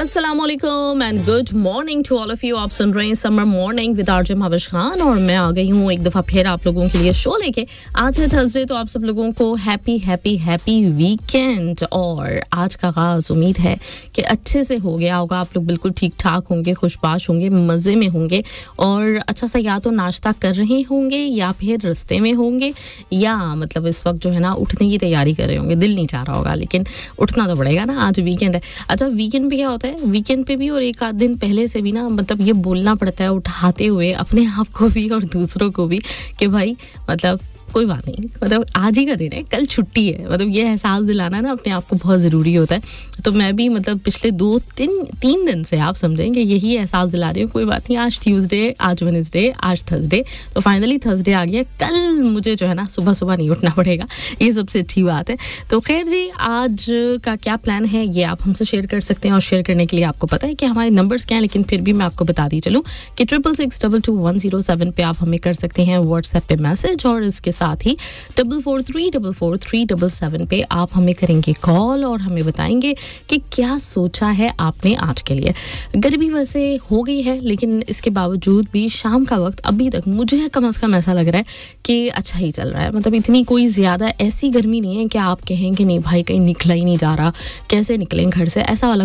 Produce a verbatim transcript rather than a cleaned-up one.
अस्सलामुअलैकुम and good morning to all of you. आप सुन रहे हैं summer morning with RJ Mahwish Khan और मैं आ गई हूँ एक दफ़ा फिर आप लोगों के लिए शो लेके। आज है थर्सडे, तो आप सब लोगों को हैप्पी हैप्पी हैप्पी वीकेंड। और आज का आगाज़ उम्मीद है कि अच्छे से हो गया होगा। आप लोग बिल्कुल ठीक ठाक होंगे, खुशबाश होंगे, मज़े में होंगे और अच्छा सा या तो नाश्ता कर रहे होंगे या फिर रास्ते में होंगे या मतलब इस वक्त जो है ना उठने की तैयारी कर रहे होंगे। दिल नहीं चाह रहा होगा लेकिन उठना तो पड़ेगा ना, आज वीकेंड है। अच्छा, वीकेंड पे क्या होता है, वीकेंड पे भी और एक आध दिन पहले से भी ना मतलब ये बोलना पड़ता है उठाते हुए अपने आप को भी और दूसरों को भी कि भाई मतलब कोई बात नहीं, मतलब आज ही का दिन है, कल छुट्टी है। मतलब ये एहसास दिलाना ना अपने आप को बहुत ज़रूरी होता है। तो मैं भी मतलब पिछले दो तीन तीन दिन से आप समझेंगे यही एहसास दिला रही हूँ, कोई बात नहीं, आज ट्यूसडे, आज वेडनेसडे, आज थर्सडे, तो फाइनली थर्सडे आ गया। कल मुझे जो है ना सुबह सुबह नहीं उठना पड़ेगा, ये सबसे अच्छी बात है। तो खैर जी, आज का क्या प्लान है ये आप हमसे शेयर कर सकते हैं और शेयर करने के लिए आपको पता है कि हमारे नंबर्स क्या हैं, लेकिन फिर भी मैं आपको बता दी चलूँ कि triple six double two one zero seven पे आप हमें कर सकते हैं व्हाट्सएप पे मैसेज और इसके साथ ही double four three double four three double seven पे आप हमें करेंगे कॉल और हमें बताएंगे कि क्या सोचा है आपने आज के लिए। गर्मी वैसे हो गई है लेकिन इसके बावजूद भी शाम का वक्त अभी तक मुझे कम से कम ऐसा लग रहा है कि अच्छा ही चल रहा है। मतलब इतनी कोई ज़्यादा ऐसी गर्मी नहीं है कि आप कहें कि नहीं भाई कहीं निकला ही नहीं जा रहा, कैसे निकलें घर से, ऐसा वाला